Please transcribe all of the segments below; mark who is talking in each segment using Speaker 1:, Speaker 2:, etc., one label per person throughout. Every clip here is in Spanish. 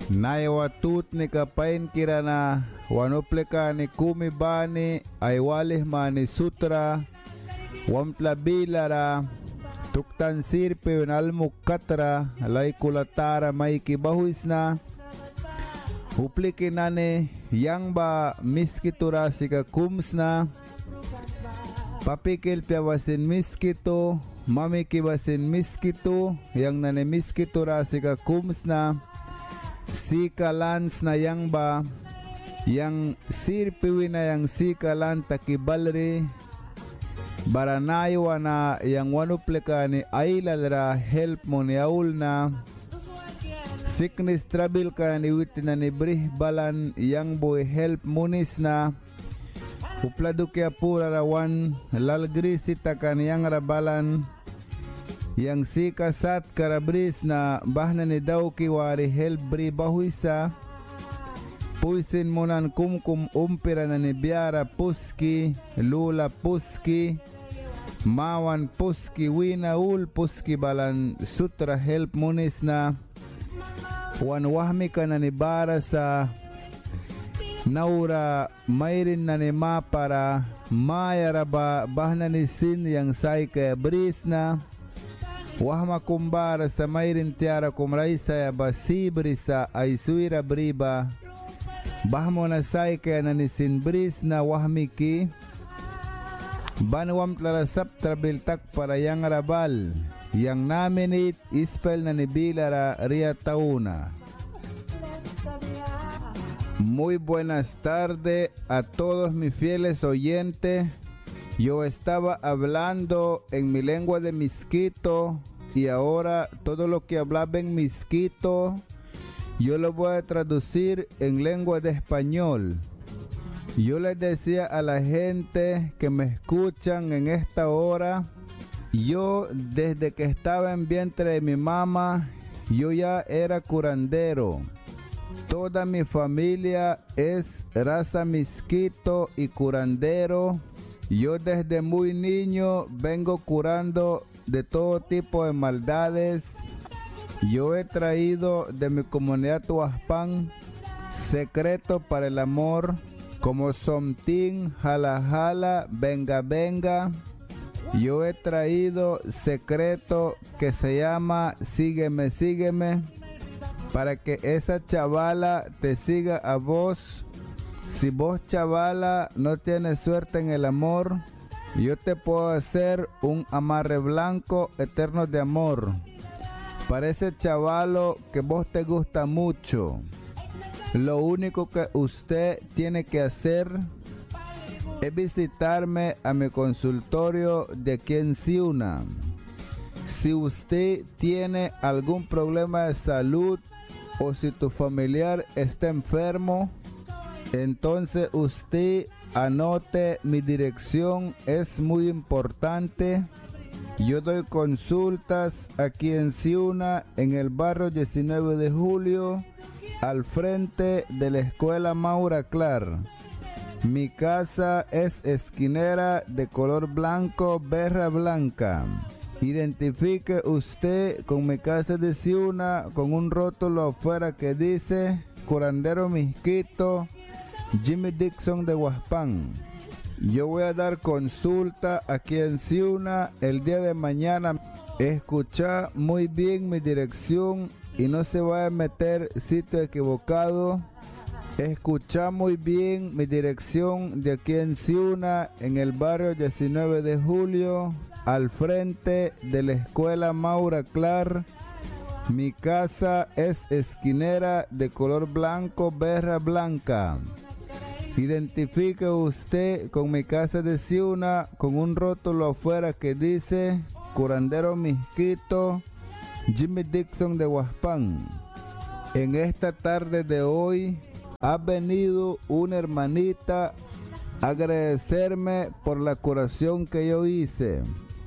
Speaker 1: Naiwatut ni kapain kirana wanupleka ni kumi bani aiwalis mani sutra wamtla bilara tuktan sirpe unalmukatra laikulatara maiki bahuisna uplikinane yang ba miskitura sika kumsna papikil piawasin miskito mamiki basin miskito yang nane miskitura sika kumsna sika lans na yang ba yang sirpiwi na yang sika lan takibalri baranayo na yang wanupleka ni ailadra help mo ni aul na sickness travel ka ni witina ni brih balan yang boy help munis na uplado kaya pura rawan lalgri sita kan yang rabalan yang sika sat karabris na bahna ni daw kiwari help bri bahuisa puisin munan kumkum umpira na ni biara puski lula puski mawan puski wina ul puski balan sutra help munis na wan wahmi ka na ni bara sa naura mayrin na ni ma para mayara ba bahna ni sin yang say kaya bris na wahma kumbara sa mayrin tiara kumraisa ya ba sibrisa ay suira briba bahmo na say kaya na ni sin bris na wahmi ki banwam tlarasap trabiltak para yang rabal yang naminit ispel na ni bilara ria tauna. Muy buenas tardes a todos mis fieles oyentes. Yo estaba hablando en mi lengua de misquito y ahora todo lo que hablaba en misquito yo lo voy a traducir en lengua de español. Yo les decía a la gente que me escuchan en esta hora, yo desde que estaba en vientre de mi mamá, yo ya era curandero. Toda mi familia es raza misquito y curandero. Yo desde muy niño vengo curando de todo tipo de maldades. Yo he traído de mi comunidad Tuaspán secreto para el amor como Somtín, Jala Jala, Venga Venga. Yo he traído secreto que se llama Sígueme Sígueme para que esa chavala te siga a vos. Si vos chavala no tienes suerte en el amor, yo te puedo hacer un amarre blanco eterno de amor para ese chavalo que vos te gusta mucho. Lo único que usted tiene que hacer es visitarme a mi consultorio de aquí en Ciuna. Si usted tiene algún problema de salud o si tu familiar está enfermo, entonces usted anote mi dirección, es muy importante. Yo doy consultas aquí en Ciuna, en el barrio 19 de Julio, al frente de la escuela Maura Clar. Mi casa es esquinera de color blanco, berra blanca. Identifique usted con mi casa de Ciuna con un rótulo afuera que dice curandero misquito Jimmy Dixon de Huaspán. Yo voy a dar consulta aquí en Ciuna el día de mañana. Escucha muy bien mi dirección y no se vaya a meter sitio equivocado. Escucha muy bien mi dirección de aquí en Ciuna, en el barrio 19 de Julio, al frente de la escuela Maura Clar. Mi casa es esquinera de color blanco, berra blanca. Identifique usted con mi casa de Ciuna con un rótulo afuera que dice curandero misquito Jimmy Dixon de Huaspán. En esta tarde de hoy ha venido una hermanita a agradecerme por la curación que yo hice.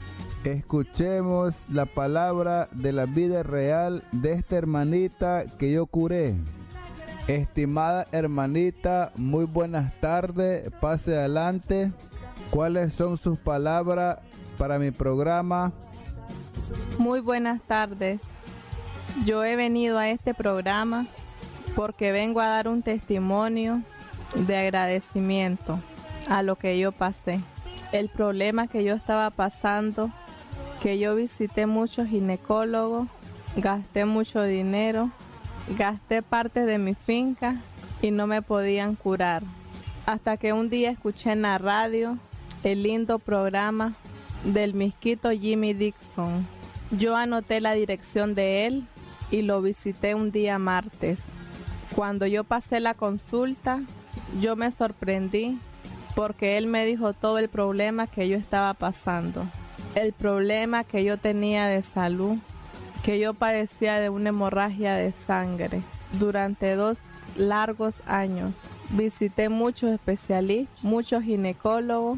Speaker 1: Escuchemos la palabra de la vida real de esta hermanita que yo curé. Estimada hermanita, muy buenas tardes, pase adelante. ¿Cuáles son sus palabras para mi programa?
Speaker 2: Muy buenas tardes. Yo he venido a este programa porque vengo a dar un testimonio de agradecimiento a lo que yo pasé. El problema que yo estaba pasando, que yo visité muchos ginecólogos, gasté mucho dinero, gasté parte de mi finca y no me podían curar. Hasta que un día escuché en la radio el lindo programa del misquito Jimmy Dixon. Yo anoté la dirección de él y lo visité un día martes. Cuando yo pasé la consulta, yo me sorprendí porque él me dijo todo el problema que yo estaba pasando. El problema que yo tenía de salud, que yo padecía de una hemorragia de sangre durante 2 largos años. Visité muchos especialistas, muchos ginecólogos,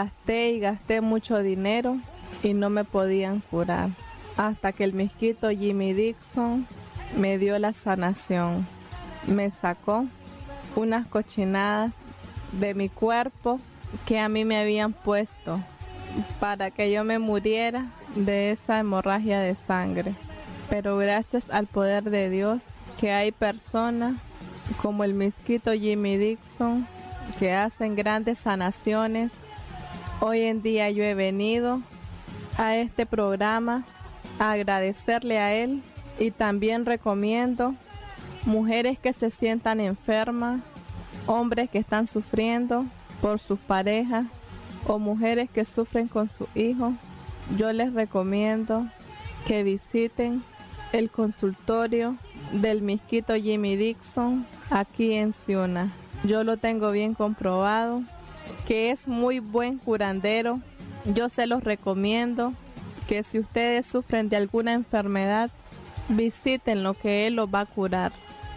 Speaker 2: gasté mucho dinero y no me podían curar. Hasta que el misquito Jimmy Dixon me dio la sanación. Me sacó unas cochinadas de mi cuerpo que a mí me habían puesto para que yo me muriera de esa hemorragia de sangre. Pero gracias al poder de Dios, que hay personas como el misquito Jimmy Dixon que hacen grandes sanaciones. Hoy en día yo he venido a este programa a agradecerle a él, y también recomiendo mujeres que se sientan enfermas, hombres que están sufriendo por sus parejas o mujeres que sufren con sus hijos. Yo les recomiendo que visiten el consultorio del misquito Jimmy Dixon aquí en Ciuna. Yo lo tengo bien comprobado, que es muy buen curandero. Yo se los recomiendo que si ustedes sufren de alguna enfermedad, visiten lo que él los va a curar.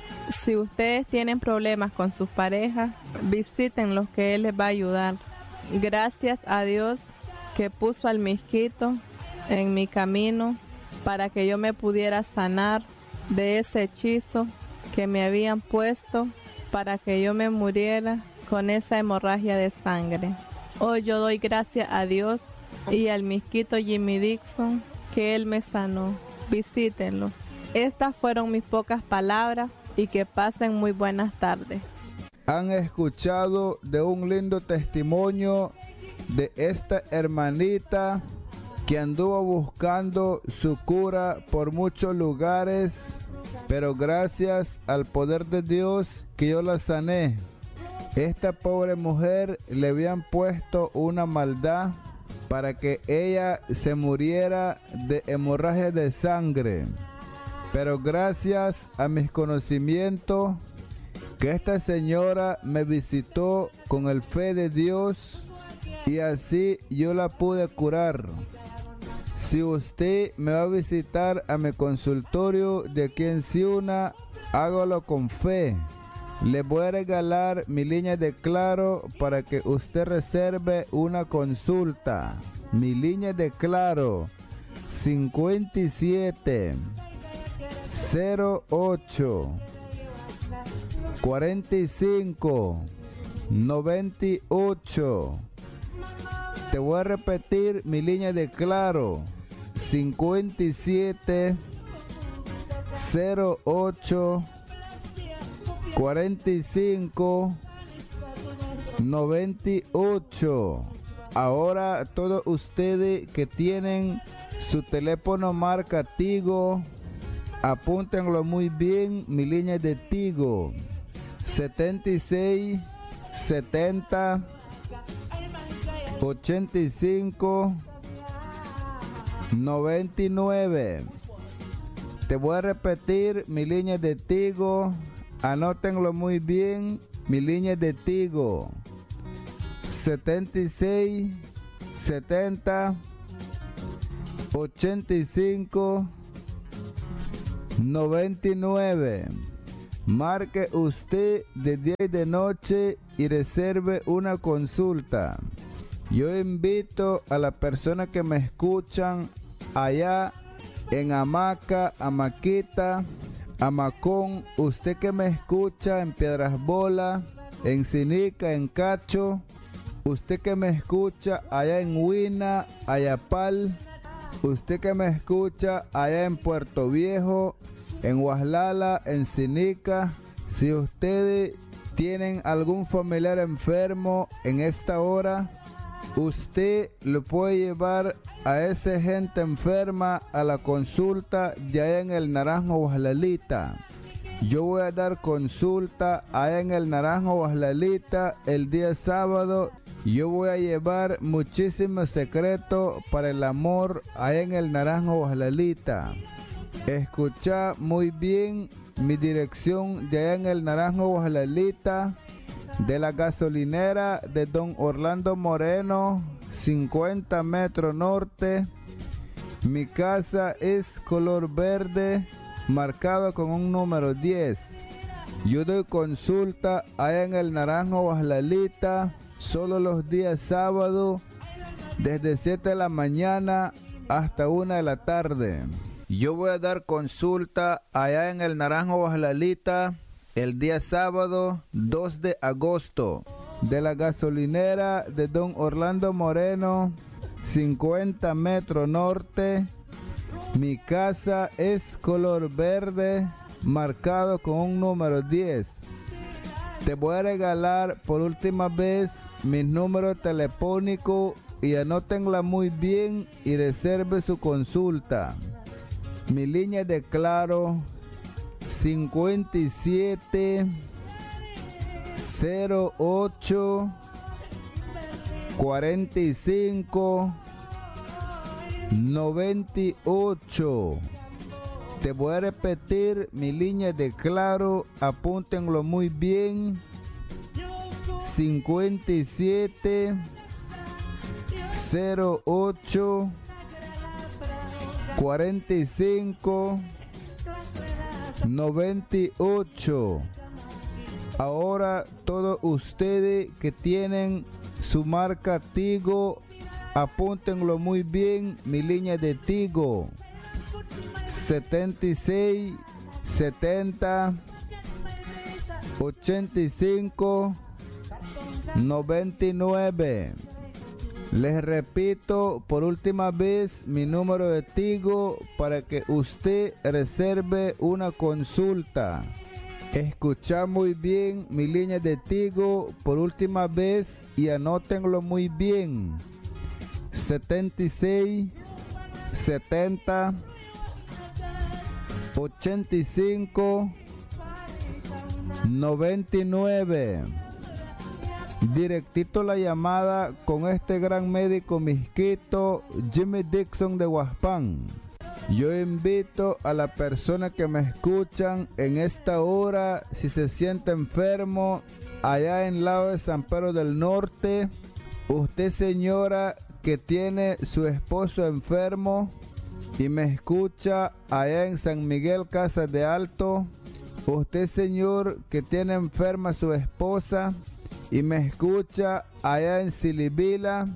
Speaker 2: Si ustedes tienen problemas con sus parejas, visiten los que él les va a ayudar. Gracias a Dios que puso al misquito en mi camino para que yo me pudiera sanar de ese hechizo que me habían puesto para que yo me muriera con esa hemorragia de sangre. Hoy yo doy gracias a Dios y al misquito Jimmy Dixon que él me sanó. Visítenlo. Estas fueron mis pocas palabras y que pasen muy buenas tardes.
Speaker 1: Han escuchado de un lindo testimonio de esta hermanita que anduvo buscando su cura por muchos lugares, pero gracias al poder de Dios que yo la sané. Esta pobre mujer le habían puesto una maldad para que ella se muriera de hemorragia de sangre. Pero gracias a mis conocimientos, que esta señora me visitó con el fe de Dios y así yo la pude curar. Si usted me va a visitar a mi consultorio de aquí en Ciuna, hágalo con fe. Le voy a regalar mi línea de Claro para que usted reserve una consulta. Mi línea de Claro, 57 08 45 98. Te voy a repetir mi línea de Claro, 57 08 45 98. Ahora todos ustedes que tienen su teléfono marca Tigo, apúntenlo muy bien. Mi línea de Tigo, 76 70 85 99. Te voy a repetir mi línea de Tigo, anótenlo muy bien. Mi línea de Tigo, 76 70 85 99. Marque usted de día y de noche y reserve una consulta. Yo invito a las personas que me escuchan allá en Hamaca, Amaquita, Hamacón, usted que me escucha en Piedras Bolas, en Sinica, en Cacho, usted que me escucha allá en Huina, Ayapal, usted que me escucha allá en Puerto Viejo, en Huaslala, en Sinica, Si ustedes tienen algún familiar enfermo en esta hora, usted lo puede llevar a esa gente enferma a la consulta de allá en el Naranjo Guajlalita. Yo voy a dar consulta allá en el Naranjo Guajlalita el día sábado. Yo voy a llevar muchísimos secretos para el amor allá en el Naranjo Guajlalita. Escucha muy bien mi dirección de allá en el Naranjo Guajlalita, de la gasolinera de Don Orlando Moreno, 50 metros norte. Mi casa es color verde, marcado con un número 10. Yo doy consulta allá en el Naranjo Guajlalita solo los días sábados, desde 7 de la mañana hasta 1 de la tarde. Yo voy a dar consulta allá en el Naranjo Guajlalita el día sábado 2 de agosto, de la gasolinera de Don Orlando Moreno, 50 metros norte. Mi casa es color verde, marcado con un número 10. Te voy a regalar por última vez mi número telefónico y anótenla muy bien y reserve su consulta. Mi línea de Claro 57 08 45 98. Te voy a repetir mi línea de Claro, apúntenlo muy bien. 57 08 45 98. Ahora todos ustedes que tienen su marca Tigo, apúntenlo muy bien, mi línea de Tigo 76 70 85 99. Les repito por última vez mi número de Tigo para que usted reserve una consulta. Escucha muy bien mi línea de Tigo por última vez y anótenlo muy bien. 76 70 85 99. Directito la llamada con este gran médico misquito, Jimmy Dixon de Huaspán. Yo invito a la persona que me escuchan en esta hora, si se siente enfermo, allá en el lado de San Pedro del Norte, usted señora que tiene su esposo enfermo y me escucha allá en San Miguel Casas de Alto, usted señor que tiene enferma su esposa y me escucha allá en Silivila,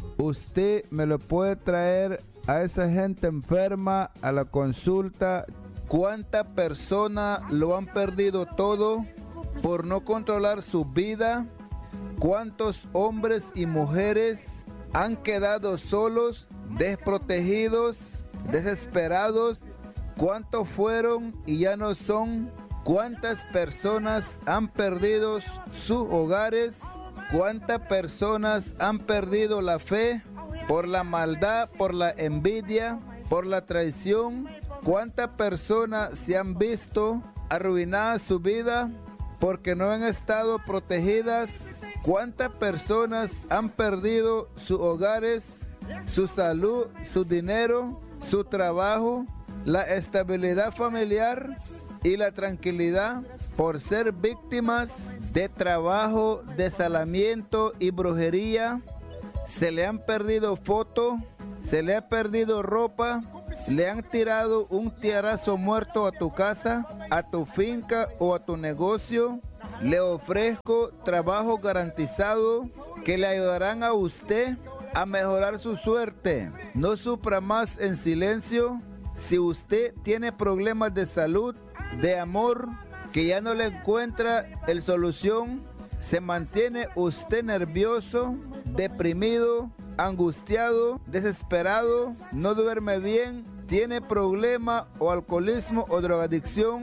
Speaker 1: usted me lo puede traer a esa gente enferma a la consulta. ¿Cuántas personas lo han perdido todo por no controlar su vida? ¿Cuántos hombres y mujeres han quedado solos, desprotegidos, desesperados? ¿Cuántos fueron y ya no son? ¿Cuántas personas han perdido sus hogares? ¿Cuántas personas han perdido la fe por la maldad, por la envidia, por la traición? ¿Cuántas personas se han visto arruinadas su vida porque no han estado protegidas? ¿Cuántas personas han perdido sus hogares, su salud, su dinero, su trabajo, la estabilidad familiar y la tranquilidad por ser víctimas de trabajo, desalamiento y brujería? Se le han perdido fotos, se le ha perdido ropa, le han tirado un tiarazo muerto a tu casa, a tu finca o a tu negocio. Le ofrezco trabajo garantizado que le ayudarán a usted a mejorar su suerte. No sufra más en silencio. Si usted tiene problemas de salud, de amor, que ya no le encuentra el solución, se mantiene usted nervioso, deprimido, angustiado, desesperado, no duerme bien, tiene problema o alcoholismo o drogadicción,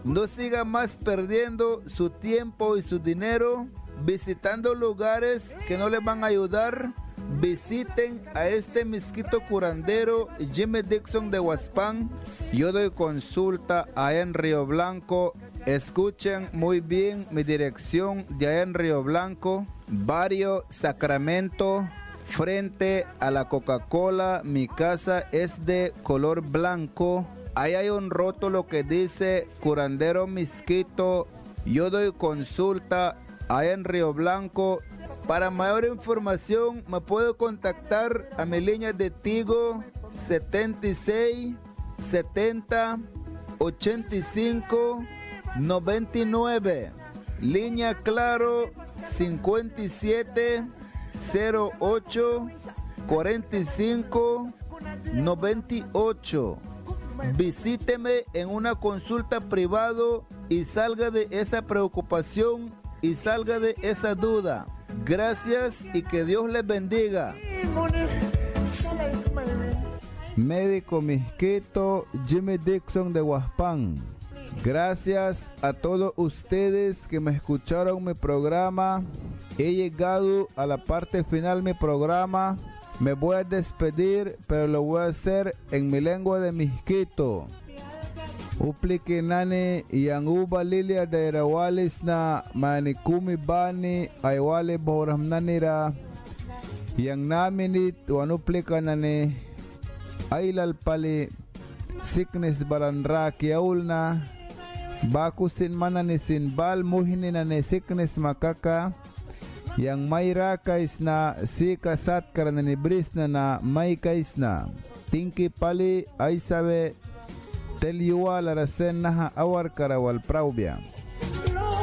Speaker 1: No siga más perdiendo su tiempo y su dinero visitando lugares que no les van a ayudar. Visiten a este misquito curandero Jimmy Dixon de Huaspán. Yo doy consulta allá en Río Blanco. Escuchen muy bien mi dirección de allá en Río Blanco, barrio Sacramento, frente a la Coca-Cola. Mi casa es de color blanco. Ahí hay un rótulo que dice curandero misquito. Yo doy consulta allá en Río Blanco. Para mayor información me puedo contactar a mi línea de Tigo 76 70 85 99. Línea Claro 57 08 45 98. Visíteme en una consulta privado y salga de esa preocupación y salga de esa duda. Gracias y que Dios les bendiga. Médico misquito Jimmy Dixon de Huaspán. Gracias a todos ustedes que me escucharon mi programa. He llegado a la parte final de mi programa. Me voy a despedir, pero lo voy a hacer en mi lengua de misquito. Upliki nani yang uba lilia daerah walis na manikumi bani aiwali boram nanira yang naminit wanuplika nani ailal pali sickness baranra kiaulna bakusin manani sin bal muhini nani sickness makaka yang mayra kaisna si kasat karena ni brisna na may kaisna tingki pali ay sabe teliwa la rasen naha awar karawal praubia.